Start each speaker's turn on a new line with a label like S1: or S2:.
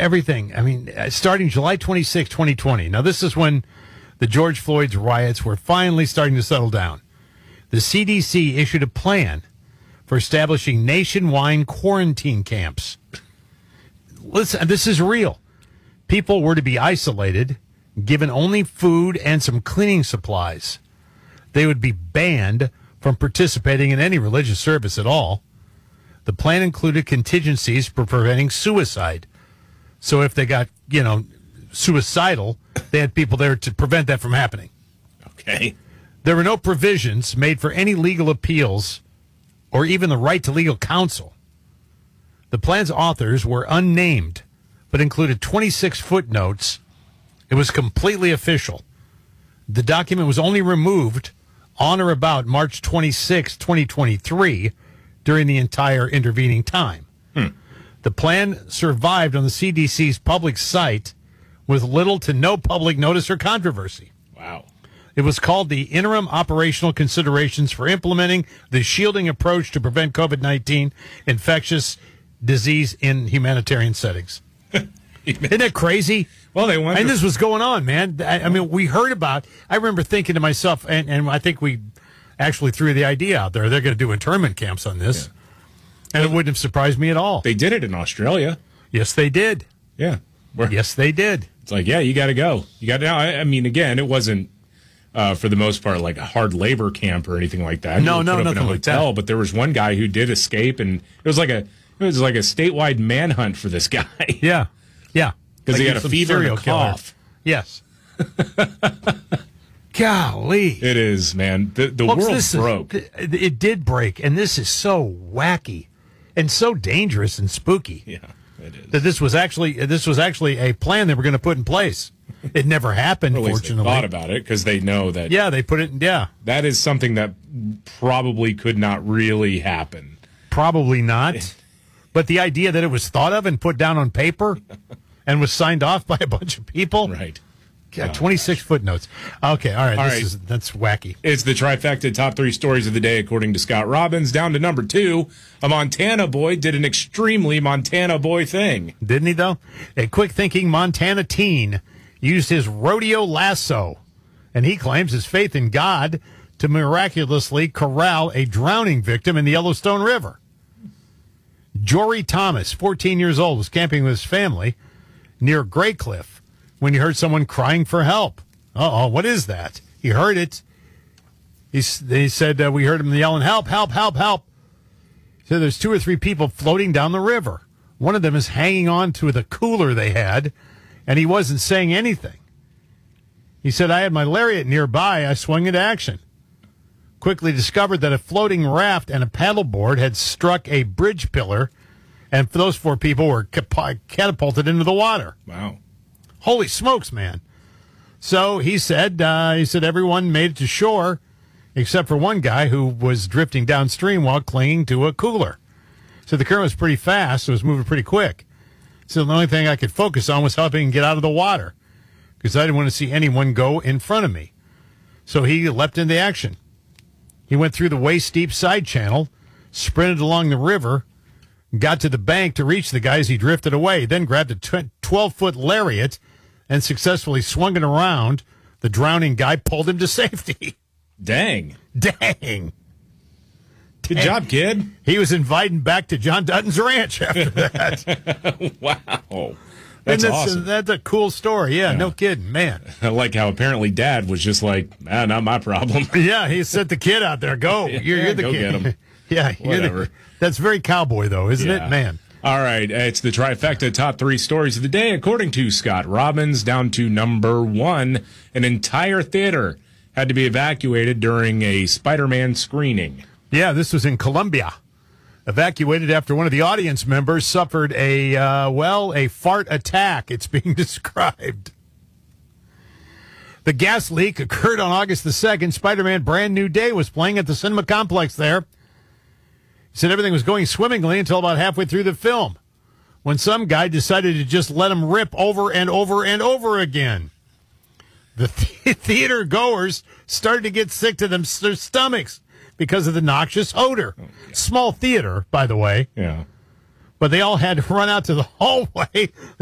S1: everything. I mean, starting July 26, 2020. Now, this is when the George Floyd's riots were finally starting to settle down. The CDC issued a plan for establishing nationwide quarantine camps. Listen, this is real. People were to be isolated, given only food and some cleaning supplies. They would be banned from participating in any religious service at all. The plan included contingencies for preventing suicide. So if they got, suicidal, they had people there to prevent that from happening.
S2: Okay.
S1: There were no provisions made for any legal appeals or even the right to legal counsel. The plan's authors were unnamed, but included 26 footnotes. It was completely official. The document was only removed on or about March 26, 2023, during the entire intervening time. The plan survived on the CDC's public site with little to no public notice or controversy.
S2: Wow.
S1: It was called the Interim Operational Considerations for Implementing the Shielding Approach to Prevent COVID-19 Infectious Disease in Humanitarian Settings. Isn't that crazy?
S2: Well, they want.
S1: And this was going on, man. I mean, we heard about. I remember thinking to myself, and I think we actually threw the idea out there. They're going to do internment camps on this, and it wouldn't have surprised me at all.
S2: They did it in Australia.
S1: Yes, they did.
S2: Yeah.
S1: Yes, they did.
S2: It's like, yeah, you got to go. You got to. I mean, again, it wasn't for the most part like a hard labor camp or anything like that.
S1: No, nothing like that.
S2: But there was one guy who did escape, and it was like a statewide manhunt for this guy.
S1: Yeah.
S2: Because he had a fever and a cough.
S1: Yes. Golly.
S2: It is, man. The world broke.
S1: It did break, and this is so wacky and so dangerous and spooky.
S2: Yeah, it is.
S1: That this was actually a plan they were going to put in place. It never happened, fortunately.
S2: They thought about it because they know that.
S1: Yeah, they put it. Yeah,
S2: that is something that probably could not really happen.
S1: Probably not. But the idea that it was thought of and put down on paper and was signed off by a bunch of people.
S2: Right.
S1: Yeah, 26 footnotes. Okay, all right. That's wacky.
S2: It's the trifecta top 3 stories of the day, according to Scott Robbins. Down to number 2, a Montana boy did an extremely Montana boy thing.
S1: Didn't he, though? A quick-thinking Montana teen used his rodeo lasso, and he claims his faith in God to miraculously corral a drowning victim in the Yellowstone River. Jory Thomas, 14 years old, was camping with his family near Grey Cliff when he heard someone crying for help. What is that? He heard it. He said, we heard him yelling, help, help, help, help. He said there's 2 or 3 people floating down the river. One of them is hanging on to the cooler they had, and he wasn't saying anything. He said, I had my lariat nearby. I swung into action. Quickly discovered that a floating raft and a paddleboard had struck a bridge pillar, and those 4 people were catapulted into the water.
S2: Wow.
S1: Holy smokes, man. So he said everyone made it to shore except for one guy who was drifting downstream while clinging to a cooler. So the current was pretty fast, so it was moving pretty quick. So the only thing I could focus on was helping him get out of the water because I didn't want to see anyone go in front of me. So he leapt into action. He went through the waist-deep side channel, sprinted along the river, got to the bank to reach the guy as he drifted away, then grabbed a 12-foot lariat and successfully swung it around. The drowning guy pulled him to safety.
S2: Dang. Good job, kid.
S1: He was invited back to John Dutton's ranch after that.
S2: Wow. That's awesome.
S1: That's a cool story. Yeah, no kidding, man.
S2: I like how apparently Dad was just like, not my problem.
S1: Yeah, he sent the kid out there. Go. You're the
S2: go
S1: kid.
S2: Get him.
S1: Yeah,
S2: whatever.
S1: That's very cowboy, though, isn't it, man?
S2: All right, it's the trifecta top 3 stories of the day, according to Scott Robbins. Down to number 1, an entire theater had to be evacuated during a Spider-Man screening.
S1: Yeah, this was in Colombia. Evacuated after one of the audience members suffered a fart attack, it's being described. The gas leak occurred on August the 2nd. Spider-Man Brand New Day was playing at the cinema complex there. He said everything was going swimmingly until about halfway through the film, when some guy decided to just let him rip over and over and over again. The theater goers started to get sick to their stomachs because of the noxious odor. Oh, yeah. Small theater, by the way.
S2: Yeah.
S1: But they all had to run out to the hallway.